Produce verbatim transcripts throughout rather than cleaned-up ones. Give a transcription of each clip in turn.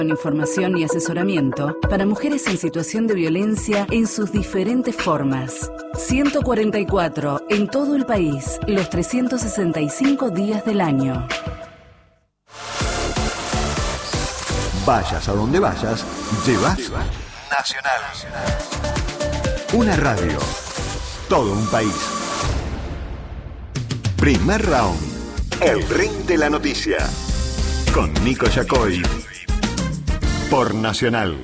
Con información y asesoramiento para mujeres en situación de violencia en sus diferentes formas. ciento cuarenta y cuatro en todo el país, los trescientos sesenta y cinco días del año. Vayas a donde vayas, llevas Nacional. Una radio, todo un país. Primer round, el ring de la noticia. Con Nico Yacoy. Por Nacional.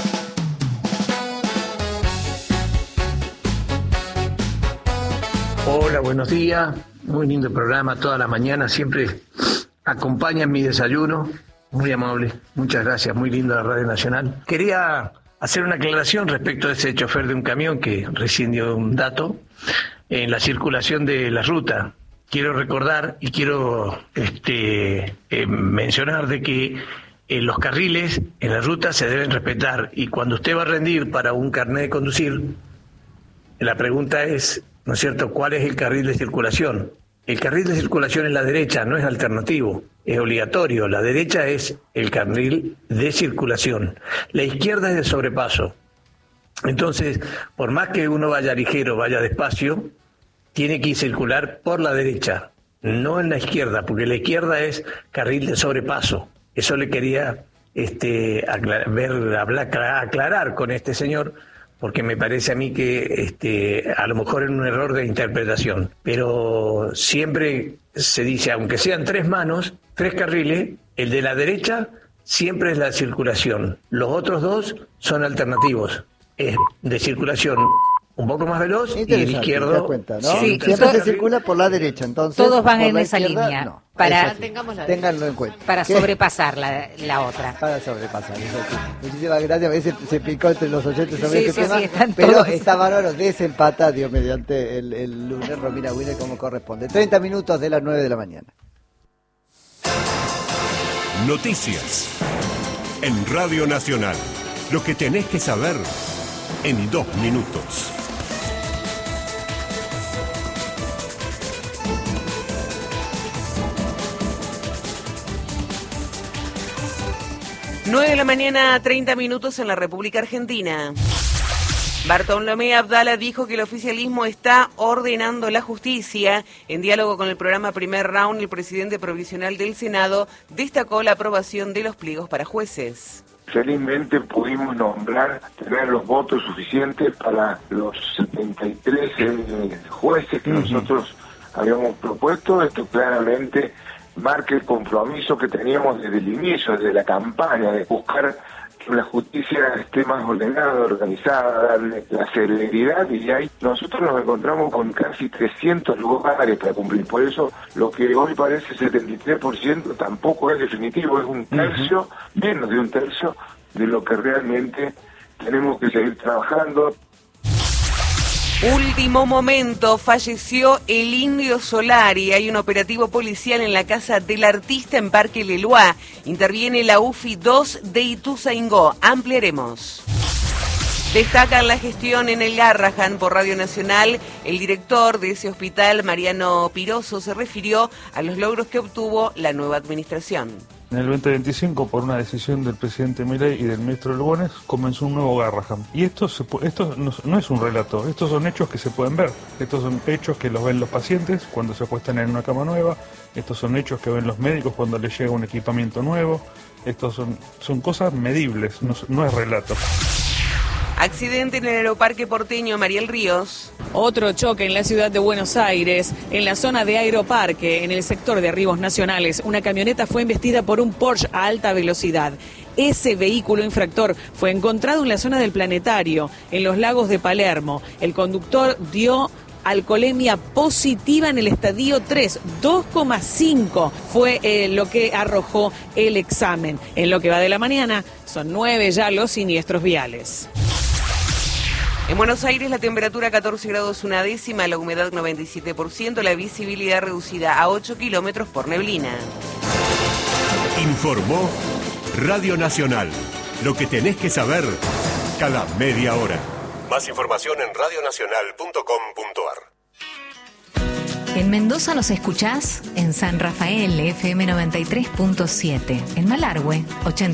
Hola, buenos días. Muy lindo programa toda la mañana. Siempre acompaña mi desayuno. Muy amable. Muchas gracias. Muy linda la Radio Nacional. Quería hacer una aclaración respecto a ese chofer de un camión que recién dio un dato en la circulación de la ruta. Quiero recordar y quiero este, eh, mencionar de que eh, los carriles en la ruta se deben respetar, y cuando usted va a rendir para un carnet de conducir, la pregunta es, ¿no es cierto?, ¿cuál es el carril de circulación? El carril de circulación es la derecha, no es alternativo, es obligatorio. La derecha es el carril de circulación, la izquierda es de sobrepaso. Entonces, por más que uno vaya ligero, vaya despacio, tiene que circular por la derecha, no en la izquierda, porque la izquierda es carril de sobrepaso. Eso le quería este, aclarar, ver, hablar, aclarar con este señor, porque me parece a mí que este, a lo mejor es un error de interpretación. Pero siempre se dice, aunque sean tres manos, tres carriles, el de la derecha siempre es la circulación. Los otros dos son alternativos, es de circulación un poco más veloz y el izquierdo cuenta, ¿no? Sí, siempre todo, se circula por la derecha, entonces todos van en la esa izquierda, línea no, para ténganlo en cuenta para ¿Qué? sobrepasar la, la otra. Para sobrepasar, eso sí. Muchísimas gracias. A veces se picó entre los oyentes sobre Sí, este sí, tema, sí, están pero todos. está bárbaro, desempata, Dios mediante el, el lunes Romina Wiener como corresponde. treinta minutos de las nueve de la mañana. Noticias en Radio Nacional. Lo que tenés que saber en dos minutos. nueve de la mañana, treinta minutos en la República Argentina. Bartolomé Abdala dijo que el oficialismo está ordenando la justicia. En diálogo con el programa Primer Round, el presidente provisional del Senado destacó la aprobación de los pliegos para jueces. Felizmente pudimos nombrar, tener los votos suficientes para los setenta y tres eh, jueces que uh-huh. nosotros habíamos propuesto. Esto claramente marca el compromiso que teníamos desde el inicio, desde la campaña, de buscar que la justicia esté más ordenada, organizada, darle la celeridad, y ahí nosotros nos encontramos con casi trescientos lugares para cumplir. Por eso lo que hoy parece setenta y tres por ciento tampoco es definitivo, es un tercio, menos de un tercio de lo que realmente tenemos que seguir trabajando. Último momento, falleció el Indio Solari. Hay un operativo policial en la casa del artista en Parque Leloir. Interviene la U F I dos de Ituzaingó. Ampliaremos. Destacan la gestión en el Garrahan por Radio Nacional. El director de ese hospital, Mariano Piroso, se refirió a los logros que obtuvo la nueva administración. En el veinte veinticinco, por una decisión del presidente Milei y del ministro Lugones, comenzó un nuevo Garrahan. Y esto, se, esto no, no es un relato, estos son hechos que se pueden ver. Estos son hechos que los ven los pacientes cuando se acuestan en una cama nueva. Estos son hechos que ven los médicos cuando les llega un equipamiento nuevo. Estos son, son cosas medibles, no, no es relato. Accidente en el aeroparque porteño Mariel Ríos. Otro choque en la ciudad de Buenos Aires, en la zona de Aeroparque, en el sector de Arribos Nacionales. Una camioneta fue embestida por un Porsche a alta velocidad. Ese vehículo infractor fue encontrado en la zona del Planetario, en los lagos de Palermo. El conductor dio alcoholemia positiva en el estadio tres, dos coma cinco fue eh, lo que arrojó el examen. En lo que va de la mañana, son nueve ya los siniestros viales. En Buenos Aires la temperatura catorce grados una décima, la humedad noventa y siete por ciento, la visibilidad reducida a ocho kilómetros por neblina. Informó Radio Nacional. Lo que tenés que saber cada media hora. Más información en radio nacional punto com punto a r. En Mendoza nos escuchás en San Rafael, F M noventa y tres punto siete. En Malargüe, ochenta.